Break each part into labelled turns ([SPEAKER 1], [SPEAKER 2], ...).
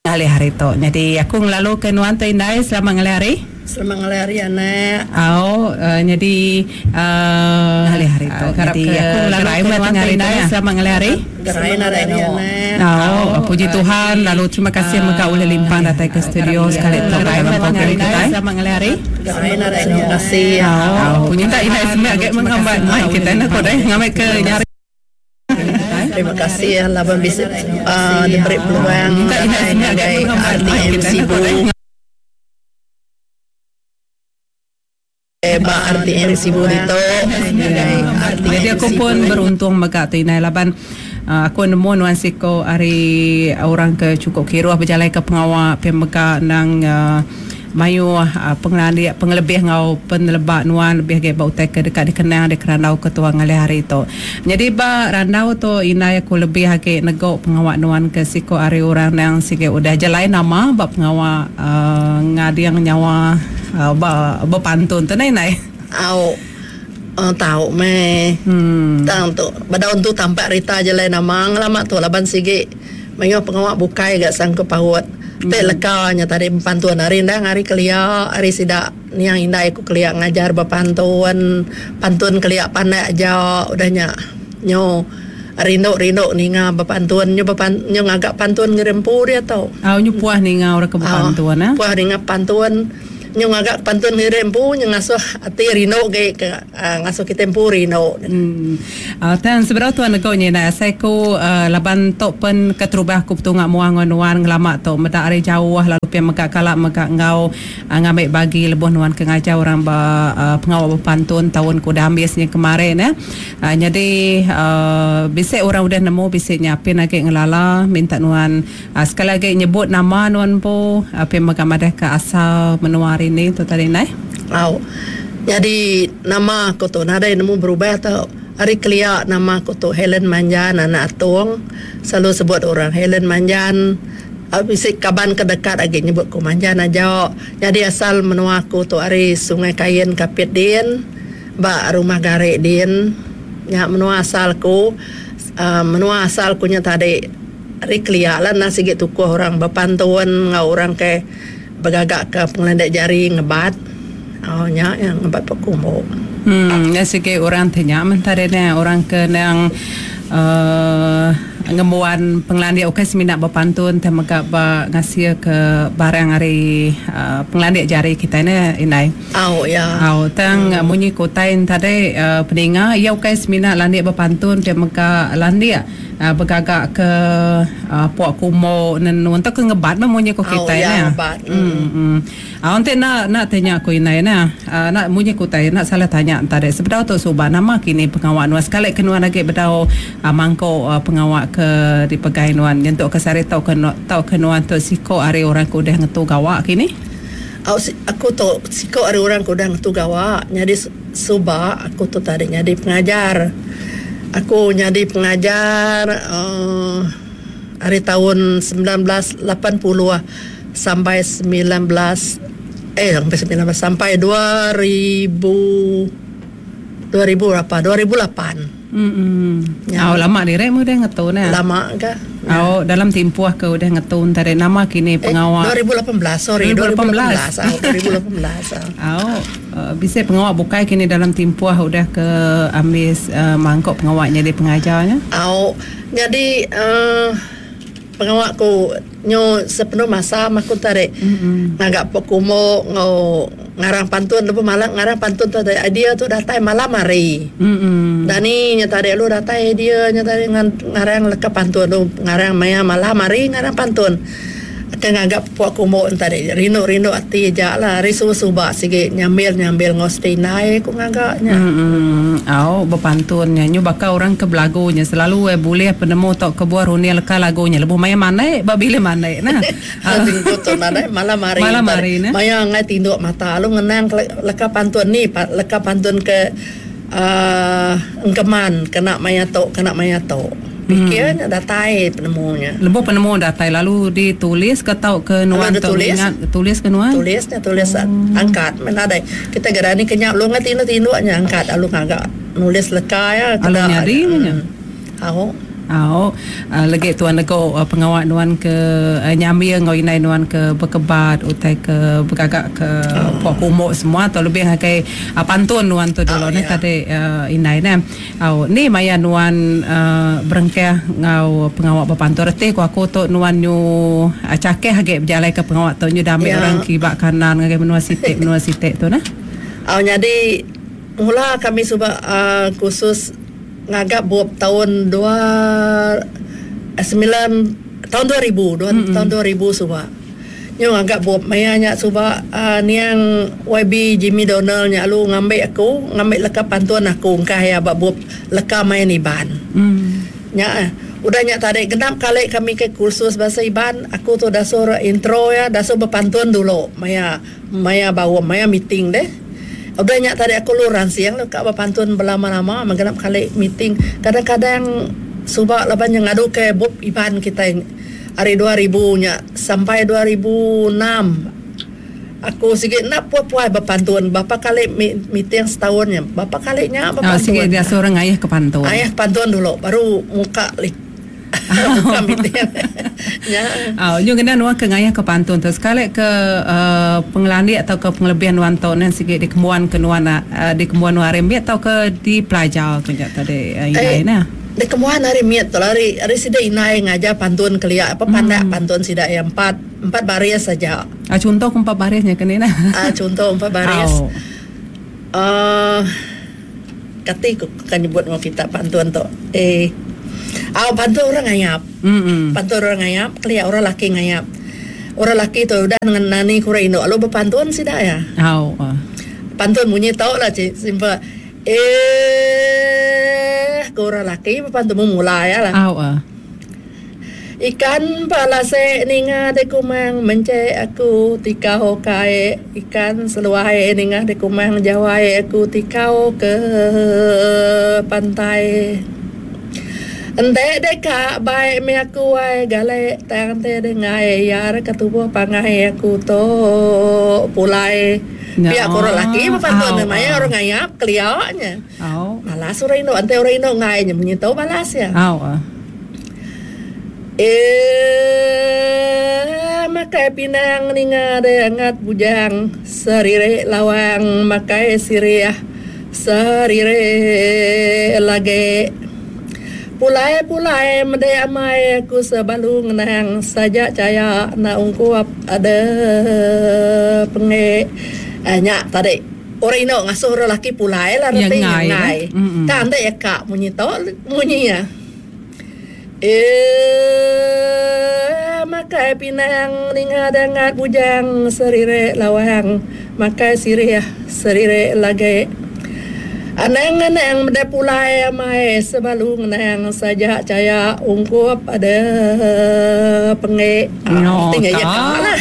[SPEAKER 1] hari tu. Jadi aku ngelalu ke nuan tu Inai selama ngelari.
[SPEAKER 2] Selama ngelari anak.
[SPEAKER 1] Jadi hari tu. Jadi aku ngelalu ke nuan tu Inai selama ngelari.
[SPEAKER 2] Gerai nari anak.
[SPEAKER 1] Puji Tuhan. Lalu terima kasih mereka boleh limpah datang ke studio sekali tu dalam program kita. Selama ngelari.
[SPEAKER 2] Gerai nari terima kasih.
[SPEAKER 1] Punya tak Inai semua agak mengambat mai kita nak kau dah ngamai ke nyari.
[SPEAKER 2] Terima kasih ya laban bisa diberi peluang sebagai arti MC Bu. Arti MC Bu itu
[SPEAKER 1] jadi aku pun beruntung maka tu Inai laban aku nemu nuansi ko hari orang ke cukup kira berjalan ke pengawal pemeka nang mayu pengelebih ngau penelebak nuan lebih ke bau tek dekat dikenang di kerandau ketua ngali hari itu. Jadi ba randau tu Inai aku lebih hake negok pengawak nuan ke siko hari orang yang sikit udah jelai nama ba pengawak ngadi yang nyawa ba pantun tu Inai.
[SPEAKER 2] Tahu me. Tang tu bada untuk tampak Rita jelai nama lama tu laban sige mayu pengawak bukai gak sangko pahut. Te lekanya tadi bantuan hari dah hari kelia hari sidak ni yang indah aku kelia ngajar pantun kelia pandai aja udahnya nyo rino ni nga bapantun nyo ngagak pantun ngerempu dia tau.
[SPEAKER 1] Nyo puah ni nga orang ke pantun
[SPEAKER 2] puah ni nga pantun nyo ngagak pantun ngerempu nyo ngasuh ati rino ke ngasuh kitempu rino.
[SPEAKER 1] Tan seberapa tuan kau ni na saya ko laban tok pen ketrubah ku tunga muang nuan ngelamak tok medak ari jauh lalu pi meka kalak meka ngau ngambil bagi lebuh nuan ke ngajar orang pengawal pantun tahun ku dah ambisnya kemarin jadi bisik orang udah nemu bisik nyapin lagi ngelala minta nuan sekali lagi nyebut nama nuan po pi meka madah ke asal menua ini tu tadi Nai.
[SPEAKER 2] Jadi nama aku tu nada nemu berubah tau. Hari kelia nama aku tu Helen Manjan anak Atuang. Selalu sebut orang Helen Manjan. Bisik kaban kedekat lagi nyebut ku Manjan aja. Jadi asal menua aku tu hari Sungai Kayen Kapit Din, ba rumah Garek Din. Ya menua asalku nya tadi hari kelia lah nasi gitu ku orang bapantun ngau orang ke bagagak ke pengelendak jari ngebat yang ngebat pakumo
[SPEAKER 1] sikit orang tanya mentari ni orang ke yang ngemuan pengelandik okey seminat berpantun temaka ba ngasih ke barang hari pengelandik jari kita ni Inai tang munyi kotain tadi peninga ia okey seminat landik berpantun temaka landik bergagak ke puak kumo dan untuk ke ngebat munyi ko kita ni untuk nak tanya aku Inai nak munyi kotai nak salah tanya tadi sebenarnya tu subah nama kini pengawak nuan sekali kenuan lagi bedau mangko pengawak ke di pegai nuan yang tu kesari tau kenuan tu siko hari orang ku dah ngetu gawak kini
[SPEAKER 2] aku tu siko hari orang ku dah ngetu gawak jadi subah aku tu tadi jadi pengajar aku jadi pengajar hari tahun 1980 sampai 2008
[SPEAKER 1] lama dire mu dah ngetun
[SPEAKER 2] lama ke
[SPEAKER 1] dalam timpuah ke udah ngetun tadi nama kini pengawal
[SPEAKER 2] 2018
[SPEAKER 1] bisa pengawal bukai kini dalam timpuah udah ke ambil mangkok pengawalnya di pengajarnya
[SPEAKER 2] jadi pengawakku nyo sepenuh masa aku tarik ngagak pokumo ngarang pantun lepas malam ngarang pantun tadi dia tu datai malam hari dani nyatari lu datai dia nyatari ngarang leka pantun lu ngarang maya malam hari ngarang pantun ngagak pokumo tadi rino ati aja lah risu suba sige nyambil ngosti naik ku ngagaknya
[SPEAKER 1] berpantun nyanyi bakal orang ke belagunya selalu boleh penemu tok kebuah runi leka lagunya lebuh maya mana babile mana
[SPEAKER 2] malam hari maya ngai tinduk mata lu ngenang leka pantun leka pantun ke engkeman kena maya tok pikirnya datai penemunya
[SPEAKER 1] lebuh penemu datai lalu ditulis ke tau ke nuan tulis ke nuan
[SPEAKER 2] tulis angkat mana ada kita gerani kenyap lu ngat tinduk angkat lu ngagak nulis leka ya
[SPEAKER 1] kalau nyari Lagi tuan nego pengawak nuan ke nyamir ngau inai nuan ke berkebat utai ke bergagak ke puak kumuk semua atau lebih ngakai pantun nuan tu dulu ni tadi inai ni maya nuan berengkeh ngau pengawak berpantun reti aku tu nuan nyu cakeh hage berjalai ke pengawak tu nyu damai orang kibak kanan ngakai menua sitik tu nah.
[SPEAKER 2] Jadi mula kami cuba khusus ngagak buat tahun 2000 tahun 2000 suba. Yung ngagak buat mayanya suba niang YB Jimmy Donald nya lu ngambil leka pantuan aku kaya buat leka main iban. Nya udah nya tadi genap kali kami ke kursus bahasa iban aku tu dah suruh intro ya dah suruh berpantuan dulu maya bawa maya meeting deh. Udah nyak tadi aku luran siang lu kak berpantun berlama-lama menggenap kali meeting kadang-kadang subak laban yang ngadu ke Bob Iban kita hari 2000 nya sampai 2006 aku sikit nak puai berpantun berapa kali meeting setahunnya berapa kalinya berpantun
[SPEAKER 1] sikit dia seorang ayah ke pantun
[SPEAKER 2] dulu baru muka bukan meeting
[SPEAKER 1] yung kena nuan ke ngayah ke pantun tu sekali ke pengelani atau ke pengelebihan nuan tau nan sikit di kemuan ke nuan di kemuan nuan remit atau ke di pelajar kejap tadi inai na
[SPEAKER 2] di kemuan hari miat tu hari sida inai ngajar pantun kelia apa pandai pantun sida yang empat baris saja
[SPEAKER 1] contoh 4 barisnya kena na
[SPEAKER 2] contoh 4 baris kati kan nyebut mau kita pantun tu pantun orang ngayap pantun orang ngayap kelia orang laki ngayap orang laki tu udah dengan nani kura indo lo berpantun sida ya pantun bunyi tau lah simple orang laki berpantun memulai ya lah ikan palase ninga de kumang mence aku tikau kae ikan seluai ninga de kumang jawai aku tikau ke pantai ente deka baik me aku ai gale tang te dengai yar katubo pangai aku to pulai pihak orang laki berpantun namanya orang ngayap keliaunya malas orang Indo ante orang Indo ngainya menyitau balas ya makai pinang ninga de angat bujang sarire lawang makai siriah sarire lage pulai mende amai aku sebalung nang saja caya na ungkuap ada penge nya tadi orang Indo ngasuh orang laki pulai lah reti ngai kan ande ya kak munyi to munyi ya makai pinang ninga dangat bujang serire lawang makai siriah serire lage anang mende pulai mai sebalung nang saja caya ungkup ada penge tinggal ya kalah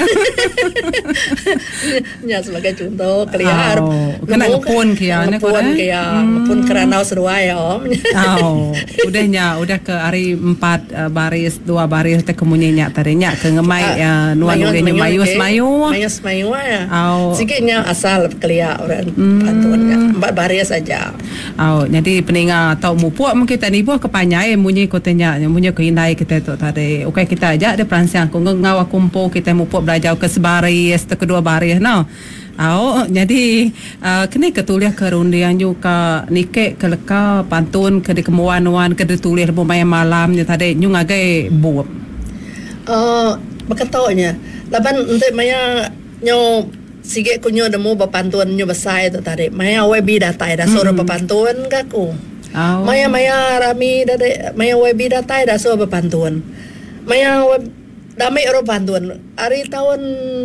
[SPEAKER 2] nya sebagai contoh keluar
[SPEAKER 1] kena ngepun kia
[SPEAKER 2] ngepun keranau sedua ya om
[SPEAKER 1] udah ke hari 4 baris 2 baris te kemunyinya tadinya ke ngemai nuan ugenya mayus ya sikitnya asal kelia orang pantunnya 4 baris saja jadi peninga atau mupuak mungkin tadi buah kepanyai munyi kotanya munyi ke inai kita tu tadi okey kita ajak dia peransang aku ngawa kumpul kita mupuak belajar ke sebaris kedua baris jadi kena ketulis ke rundian juga nikek ke leka pantun ke di kemuan-wan ke ditulis lumayan malamnya tadi nyu ngagai buat
[SPEAKER 2] berkataunya laban untuk maya nyo sige kunyo demo berpantun nyo besai tu tadi maya webi datai dah suruh berpantun kaku maya rami dade maya webi datai dah suruh berpantun maya damai orang pantun hari tahun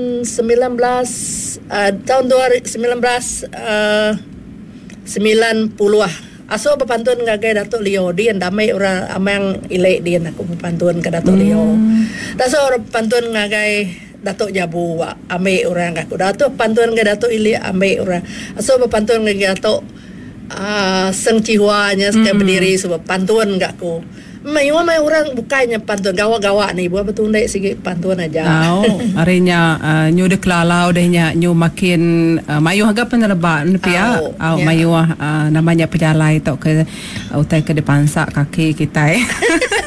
[SPEAKER 2] 1990 aso berpantun ngagai Datuk Leo dia damai orang amang ilek dia aku berpantun ke Datuk Leo dah suruh berpantun ngagai Datuk Jabu ambil orang aku Datuk pantun ke Datuk Ili ambil orang so berpantun ke Datuk Seng Cihuanya sekali berdiri sebab pantun ke aku mai orang bukannya pantun gawak-gawak ni buat betul naik sikit pantun aja
[SPEAKER 1] harinya nyu de kelalau dehnya nyu makin mayu agak penerbat pia mayu namanya pejalai tok ke utai ke depan sak kaki kita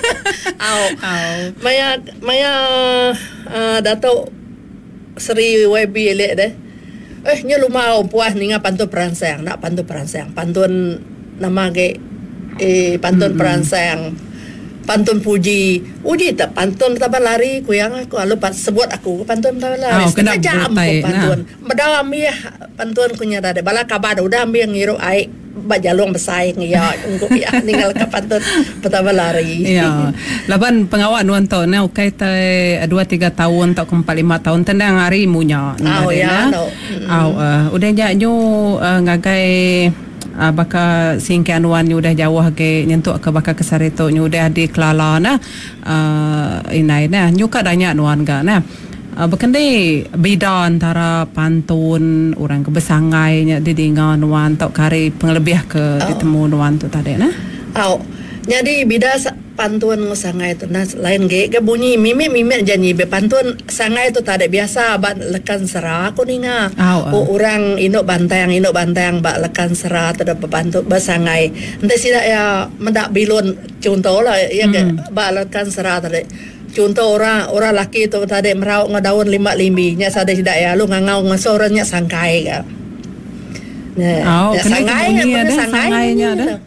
[SPEAKER 2] Maya Dato Sri YB elek deh. Nya lumau puas ninga pantun peransang, nak pantun peransang. Pantun nama ke pantun peransang. Pantun puji. Uji tak pantun taban lari ku yang aku lalu sebut aku pantun taban lari.
[SPEAKER 1] Kena
[SPEAKER 2] jam aku pantun. Medam ya pantun kunya ada bala kabar udah ambil ngiro ai bajalong bersaing ya untuk ya ninggal ka pantun pertama lari.
[SPEAKER 1] Ya. Laban pengawak nuan to na ukai ta 2-3 tahun tak 4-5 tahun tendang hari munya.
[SPEAKER 2] Ya.
[SPEAKER 1] Udah nyu ngagai baka singkian wan udah jauh ke nyentuk ke baka kesareto udah di Kelala na inai na nyuka danya nuan ga na bekende beda antara pantun orang kebesangai nya didingan nuan tok kari penglebih ke ditemu nuan tu tadi na
[SPEAKER 2] jadi beda pantun sangai tu nah lain ge bunyi mimik janji be pantun sangai tu tak ada biasa bat lekan serah aku ninga orang induk bantang bak lekan serah ada pantun basangai ente sida ya mendak bilun contoh lah ya bak lekan serah tadi contoh orang laki tu tadi merau ngadaun 5 limbi nya sada sida ya lu ngangau ngasornya sangkai ga
[SPEAKER 1] sangai ada